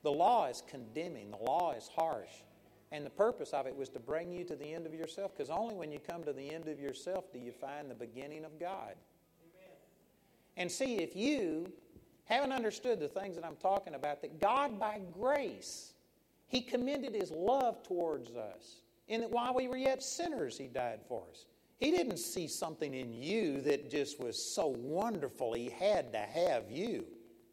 The law is condemning. The law is harsh. And the purpose of it was to bring you to the end of yourself, because only when you come to the end of yourself do you find the beginning of God. Amen. And see, if you haven't understood the things that I'm talking about, that God by grace, He commended His love towards us, in that while we were yet sinners, He died for us. He didn't see something in you that just was so wonderful He had to have you.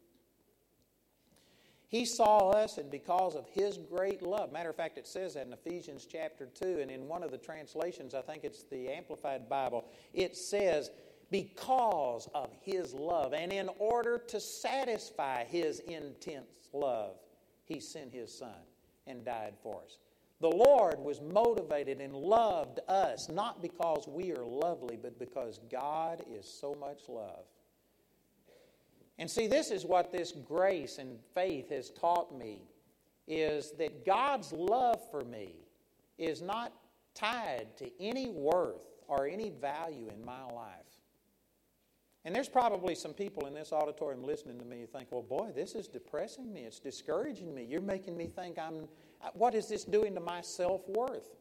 He saw us, and because of His great love, matter of fact, it says that in Ephesians chapter 2, and in one of the translations, I think it's the Amplified Bible, it says, because of His love, and in order to satisfy His intense love, He sent His Son and died for us. The Lord was motivated and loved us, not because we are lovely, but because God is so much love. And see, this is what this grace and faith has taught me, is that God's love for me is not tied to any worth or any value in my life. And there's probably some people in this auditorium listening to me who think, well, boy, this is depressing me. It's discouraging me. You're making me think what is this doing to my self-worth?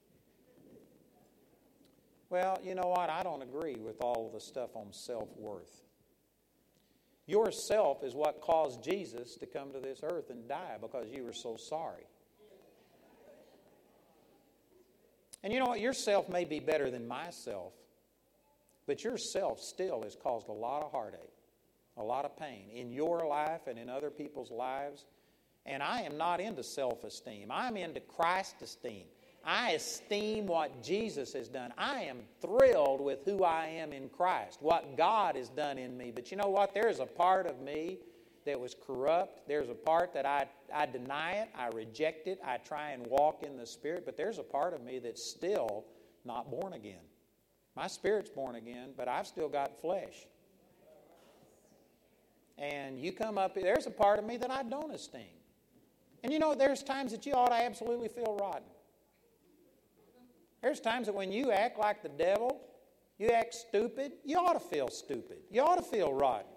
Well, you know what? I don't agree with all the stuff on self-worth. Yourself is what caused Jesus to come to this earth and die, because you were so sorry. And you know what? Yourself may be better than myself, but yourself still has caused a lot of heartache, a lot of pain in your life and in other people's lives. And I am not into self-esteem. I'm into Christ esteem. I esteem what Jesus has done. I am thrilled with who I am in Christ, what God has done in me. But you know what? There's a part of me that was corrupt. There's a part that I deny it. I reject it. I try and walk in the Spirit. But there's a part of me that's still not born again. My spirit's born again, but I've still got flesh. And you come up, there's a part of me that I don't esteem. And you know, there's times that you ought to absolutely feel rotten. There's times that when you act like the devil, you act stupid, you ought to feel stupid. You ought to feel rotten.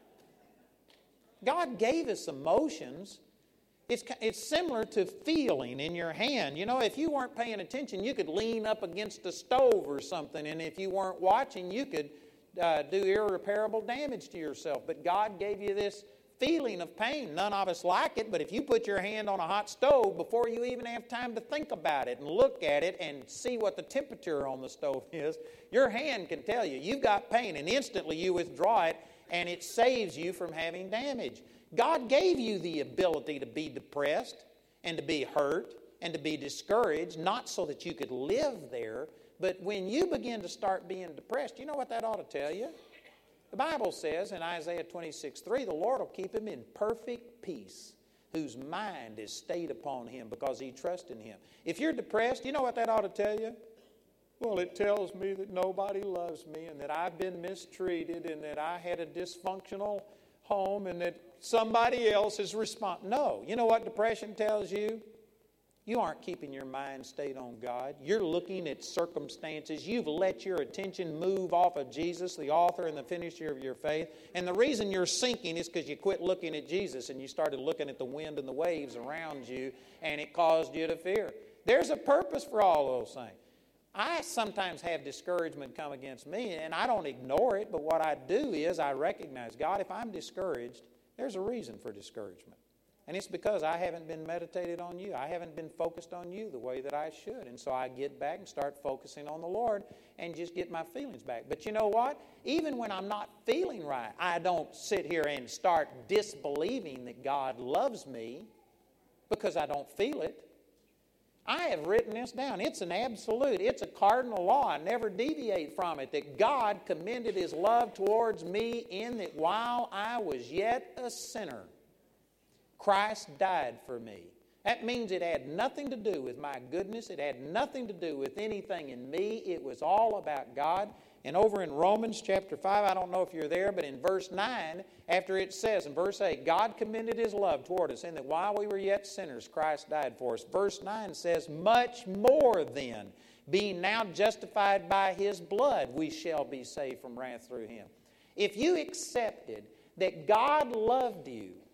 God gave us emotions. It's similar to feeling in your hand. You know, if you weren't paying attention, you could lean up against a stove or something, and if you weren't watching, you could do irreparable damage to yourself. But God gave you this feeling of pain. None of us like it, but if you put your hand on a hot stove, before you even have time to think about it and look at it and see what the temperature on the stove is, your hand can tell you you've got pain, and instantly you withdraw it, and it saves you from having damage. God gave you the ability to be depressed and to be hurt and to be discouraged, not so that you could live there, but when you begin to start being depressed, you know what that ought to tell you? The Bible says in Isaiah 26:3, the Lord will keep him in perfect peace, whose mind is stayed upon him because he trusts in him. If you're depressed, you know what that ought to tell you? Well, it tells me that nobody loves me and that I've been mistreated and that I had a dysfunctional home and that somebody else is responsible. No. You know what depression tells you? You aren't keeping your mind stayed on God. You're looking at circumstances. You've let your attention move off of Jesus, the author and the finisher of your faith. And the reason you're sinking is because you quit looking at Jesus and you started looking at the wind and the waves around you, and it caused you to fear. There's a purpose for all those things. I sometimes have discouragement come against me, and I don't ignore it, but what I do is I recognize, God, if I'm discouraged, there's a reason for discouragement. And it's because I haven't been meditated on you. I haven't been focused on you the way that I should. And so I get back and start focusing on the Lord and just get my feelings back. But you know what? Even when I'm not feeling right, I don't sit here and start disbelieving that God loves me because I don't feel it. I have written this down. It's an absolute. It's a cardinal law. I never deviate from it. That God commended His love towards me in that while I was yet a sinner, Christ died for me. That means it had nothing to do with my goodness. It had nothing to do with anything in me. It was all about God. And over in Romans chapter 5, I don't know if you're there, but in verse 9, after it says in verse 8, God commended His love toward us in that while we were yet sinners, Christ died for us. Verse 9 says, much more then, being now justified by His blood, we shall be saved from wrath through Him. If you accepted that God loved you